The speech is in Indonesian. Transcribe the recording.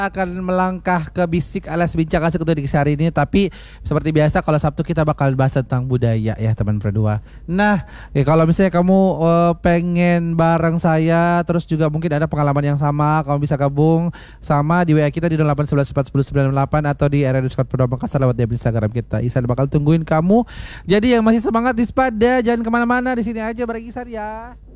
akan melangkah ke bisik alias bincang asik untuk edisi hari ini. Tapi seperti biasa kalau Sabtu kita bakal bahas tentang budaya ya teman berdua. Nah ya, kalau misalnya kamu pengen bareng saya, terus juga mungkin ada pengalaman yang sama, kamu bisa gabung sama di WA kita di 0811411098 atau di area Discord Perdua Makassar lewat DM Instagram kita. Isan bakal tungguin kamu. Jadi yang masih semangat di Spada jangan kemana-mana, di sini aja bareng Isan ya.